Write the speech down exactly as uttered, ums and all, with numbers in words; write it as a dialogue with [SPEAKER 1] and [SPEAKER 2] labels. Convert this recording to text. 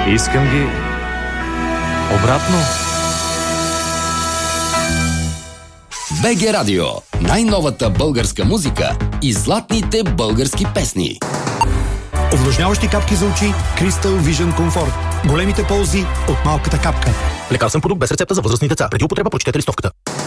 [SPEAKER 1] Искам ги обратно.
[SPEAKER 2] БГ Радио. Най-новата българска музика и златните български песни.
[SPEAKER 3] Увлажняващи капки за очи Crystal Vision Comfort. Големите ползи от малката капка.
[SPEAKER 4] Лекарствен продукт без рецепта за възрастни деца. Преди употреба прочетете листовката.